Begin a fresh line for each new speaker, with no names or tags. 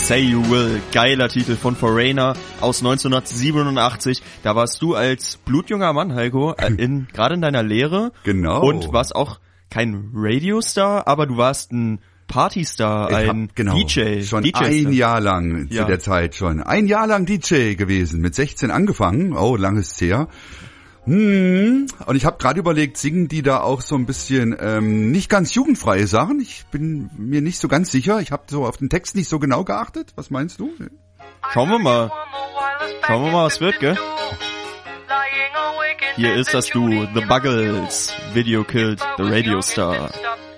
Say You Will, geiler Titel von Foreigner aus 1987. Da warst du als blutjunger Mann, Heiko, gerade in deiner Lehre.
Genau.
Und warst auch kein Radiostar, aber du warst ein Partystar, DJ.
Schon ein Jahr lang zu der Zeit schon. Ein Jahr lang DJ gewesen, mit 16 angefangen. Oh, lang ist's her. Und ich habe gerade überlegt, singen die da auch so ein bisschen nicht ganz jugendfreie Sachen? Ich bin mir nicht so ganz sicher. Ich habe so auf den Text nicht so genau geachtet. Was meinst du?
Schauen wir mal, was wird, gell? Hier ist das Duo, The Buggles, Video Killed the Radio Star.